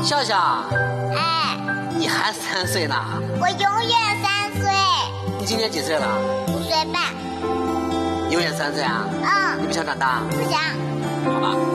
笑笑， 哎， 你还3岁呢？ 我永远3岁。 你今年几岁了 5岁半。 永远3岁啊？ 嗯。 你不想长大？ 不想。 好吧。